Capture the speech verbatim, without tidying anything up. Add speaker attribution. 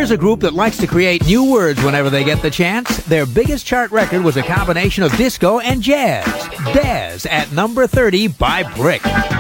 Speaker 1: Here's a group that likes to create new words whenever they get the chance. Their biggest chart record was a combination of disco and jazz. Daz at number thirty by Brick.